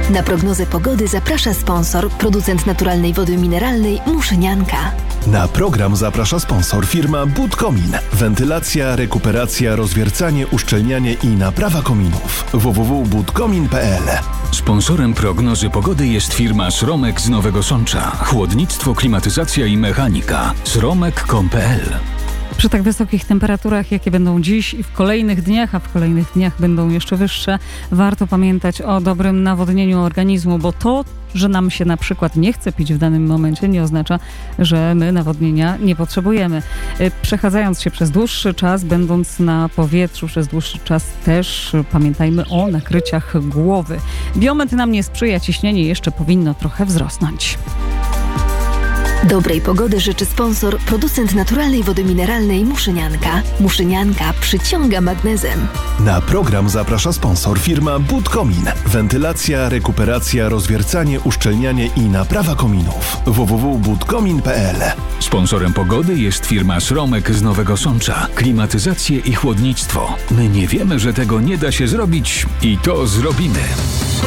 Na prognozę pogody zaprasza sponsor, producent naturalnej wody mineralnej Muszynianka. Na program zaprasza sponsor firma Budkomin. Wentylacja, rekuperacja, rozwiercanie, uszczelnianie i naprawa kominów. www.budkomin.pl. Sponsorem prognozy pogody jest firma Sromek z Nowego Sącza. Chłodnictwo, klimatyzacja i mechanika. sromek.com.pl. Przy tak wysokich temperaturach, jakie będą dziś i w kolejnych dniach, a w kolejnych dniach będą jeszcze wyższe, warto pamiętać o dobrym nawodnieniu organizmu, bo to, że nam się na przykład nie chce pić w danym momencie, nie oznacza, że my nawodnienia nie potrzebujemy. Przechadzając się przez dłuższy czas, będąc na powietrzu przez dłuższy czas, też pamiętajmy o nakryciach głowy. Biometr nam nie sprzyja, ciśnienie jeszcze powinno trochę wzrosnąć. Dobrej pogody życzy sponsor, producent naturalnej wody mineralnej Muszynianka. Muszynianka przyciąga magnezem. Na program zaprasza sponsor firma Budkomin. Wentylacja, rekuperacja, rozwiercanie, uszczelnianie i naprawa kominów. www.budkomin.pl. Sponsorem pogody jest firma Sromek z Nowego Sącza. Klimatyzację i chłodnictwo. My nie wiemy, że tego nie da się zrobić i to zrobimy.